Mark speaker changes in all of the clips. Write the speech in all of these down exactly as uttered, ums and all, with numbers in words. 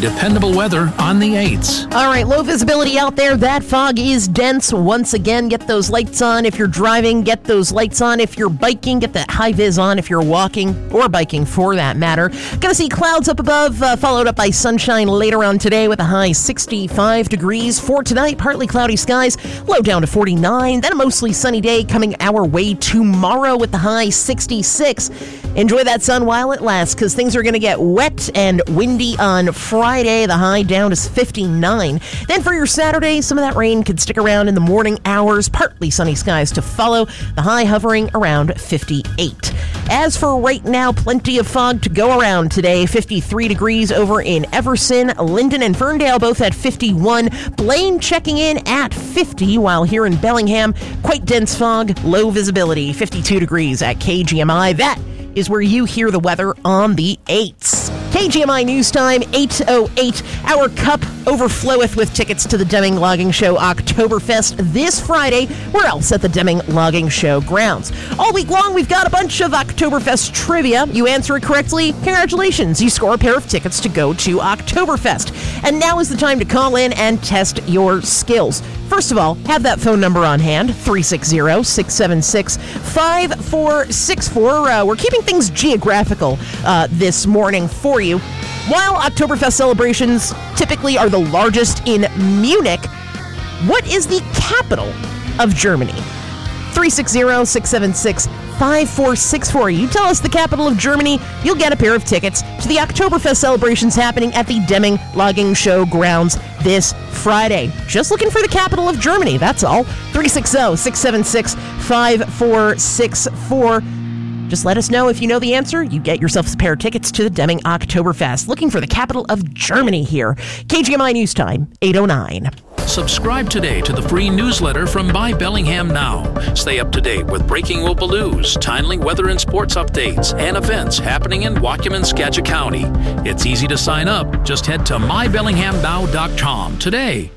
Speaker 1: dependable weather on the eights.
Speaker 2: All right, low visibility out there. That fog is dense. Once again, get those lights on. If you're driving, get those lights on. If you're biking, get that high vis on. If you're walking or biking for that matter. Gonna see clouds up above, uh, followed up by sunshine later on today with a high sixty-five degrees. For tonight, partly cloudy skies, low down to forty-nine. Then a mostly sunny day coming our way tomorrow with the high sixty-six. Enjoy that sun while it lasts, because things are going to get wet and windy on Friday. The high down is fifty-nine. Then for your Saturday, some of that rain could stick around in the morning hours. Partly sunny skies to follow. The high hovering around fifty-eight. As for right now, plenty of fog to go around today. fifty-three degrees over in Everson. Linden and Ferndale both at fifty-one. Blaine checking in at fifty, while here in Bellingham, quite dense fog, low visibility, fifty-two degrees at K G M I. That is where you hear the weather on the eights. K G M I News Time, eight oh eight. Our cup overfloweth with tickets to the Deming Logging Show Oktoberfest this Friday. Where else at the Deming Logging Show grounds? All week long, we've got a bunch of Oktoberfest trivia. You answer it correctly, congratulations. You score a pair of tickets to go to Oktoberfest. And now is the time to call in and test your skills. First of all, have that phone number on hand, three six zero, six seven six, five four six four. Uh, we're keeping things geographical uh, this morning for you. While Oktoberfest celebrations typically are the largest in Munich, what is the capital of Germany? three six zero, six seven six, five four six four. You tell us the capital of Germany, you'll get a pair of tickets to the Oktoberfest celebrations happening at the Deming Logging Show grounds this Friday. Just looking for the capital of Germany, that's all. three six zero, six seven six, five four six four. Just let us know if you know the answer. You get yourself a pair of tickets to the Deming Oktoberfest. Looking for the capital of Germany here. K G M I News Time, eight oh nine.
Speaker 1: Subscribe today to the free newsletter from My Bellingham Now. Stay up to date with breaking local news, timely weather and sports updates, and events happening in Whatcom and Skagit County. It's easy to sign up. Just head to my bellingham now dot com today.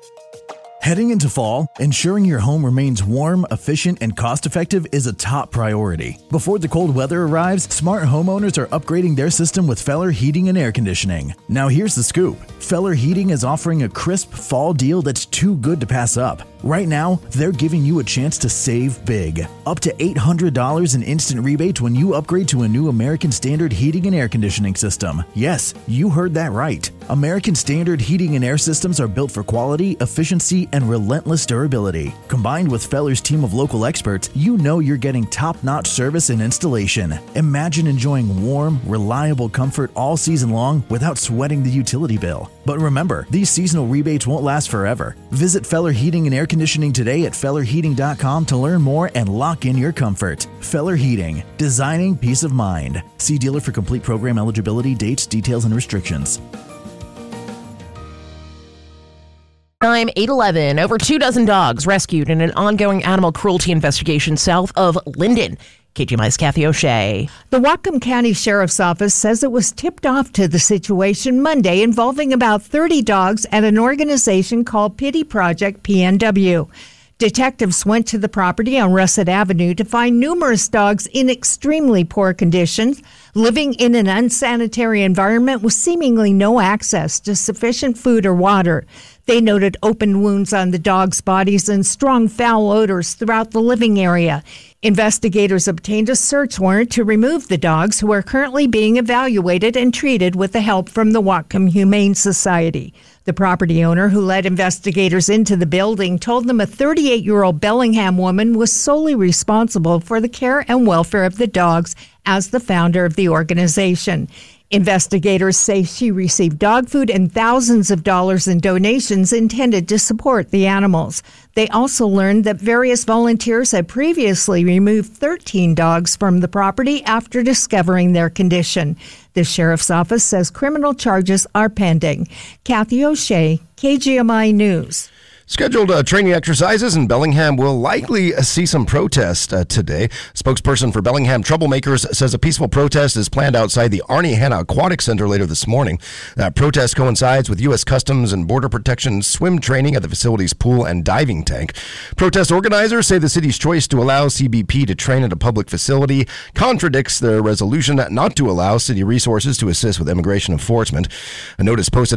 Speaker 3: Heading into fall, ensuring your home remains warm, efficient, and cost-effective is a top priority. Before the cold weather arrives, smart homeowners are upgrading their system with Feller Heating and Air Conditioning. Now here's the scoop. Feller Heating is offering a crisp fall deal that's too good to pass up. Right now, they're giving you a chance to save big. Up to eight hundred dollars in instant rebates when you upgrade to a new American Standard Heating and Air Conditioning system. Yes, you heard that right. American Standard Heating and Air Systems are built for quality, efficiency, and relentless durability. Combined with Feller's team of local experts, you know you're getting top-notch service and installation. Imagine enjoying warm, reliable comfort all season long without sweating the utility bill. But remember, these seasonal rebates won't last forever. Visit Feller Heating and Air Conditioning today at feller heating dot com to learn more and lock in your comfort. Feller Heating, designing peace of mind. See dealer for complete program eligibility, dates, details, and restrictions.
Speaker 2: Time eight eleven. Over two dozen dogs rescued in an ongoing animal cruelty investigation south of Linden. K G M I's Kathy O'Shea.
Speaker 4: The Whatcom County Sheriff's Office says it was tipped off to the situation Monday involving about thirty dogs at an organization called Pity Project P N W. Detectives went to the property on Russet Avenue to find numerous dogs in extremely poor conditions, living in an unsanitary environment with seemingly no access to sufficient food or water. They noted open wounds on the dogs' bodies and strong foul odors throughout the living area. Investigators obtained a search warrant to remove the dogs, who are currently being evaluated and treated with the help from the Whatcom Humane Society. The property owner who led investigators into the building told them a thirty-eight-year-old Bellingham woman was solely responsible for the care and welfare of the dogs as the founder of the organization. Investigators say she received dog food and thousands of dollars in donations intended to support the animals. They also learned that various volunteers had previously removed thirteen dogs from the property after discovering their condition. The sheriff's office says criminal charges are pending. Kathy O'Shea, K G M I News.
Speaker 5: Scheduled uh, training exercises in Bellingham will likely uh, see some protest uh, today. Spokesperson for Bellingham Troublemakers says a peaceful protest is planned outside the Arnie Hanna Aquatic Center later this morning. That protest coincides with U S Customs and Border Protection swim training at the facility's pool and diving tank. Protest organizers say the city's choice to allow C B P to train at a public facility contradicts their resolution not to allow city resources to assist with immigration enforcement. A notice posted